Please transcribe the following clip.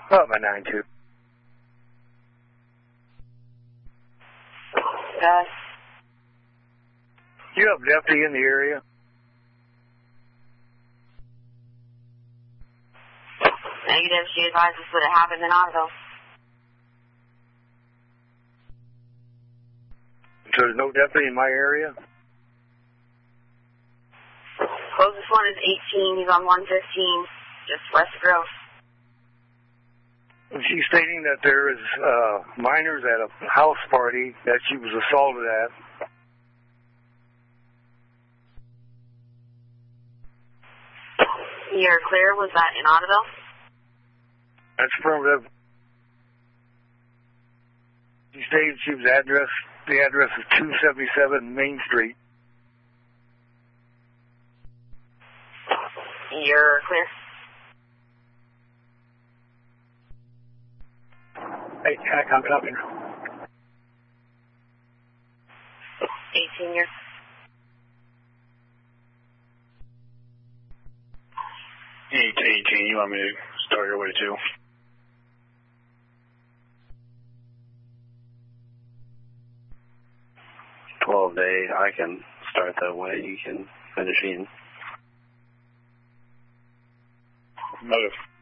Oh, my 9-2. You have deputy in the area? Negative. She advises that it happened in Otterville. So there's no deputy in my area? Closest one is 18. He's on 115, just west of Grove. She's stating that there is minors at a house party that she was assaulted at. You're clear? Was that in Otterville? That's affirmative. She stated she was the address is 277 Main Street. You're clear. Hey, I'm coming. 18 years. Hey, 18, you want me to start your way too? Day, I can start that way. You can finish in. Motive.